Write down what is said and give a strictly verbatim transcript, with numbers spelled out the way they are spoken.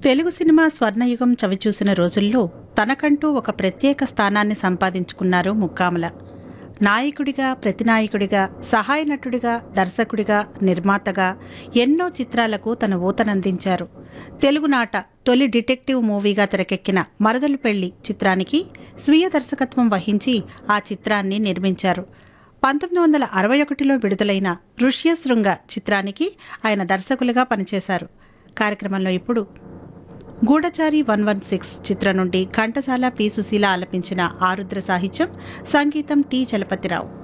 Telugu cinema స్వర్ణయుగం చవిచూసిన రోజుల్లో తనకంటూ ఒక ప్రత్యేక స్థానాన్ని సంపాదించుకున్నారు ముక్కామల. నాయకుడిగా, ప్రతినాయకుడిగా, సహాయ నటుడిగా, దర్శకుడిగా, నిర్మాతగా ఎన్నో చిత్రాలకు తన ఊతనందించారు. తెలుగునాట తొలి డిటెక్టివ్ మూవీగా తెరకెక్కిన మరదలు పెళ్లి చిత్రానికి స్వీయ దర్శకత్వం వహించి ఆ చిత్రాన్ని నిర్మించారు. పంతొమ్మిది వందల అరవై ఒకటిలో విడుదలైన ఋష్యశృంగ చిత్రానికి ఆయన దర్శకులుగా పనిచేశారు. కార్యక్రమంలో ఇప్పుడు గూఢచారి వన్ వన్ సిక్స్ చిత్రం నుండి ఘంటసాల పి సుశీల ఆలపించిన ఆరుద్ర సాహిత్యం, సంగీతం టి చలపతిరావు.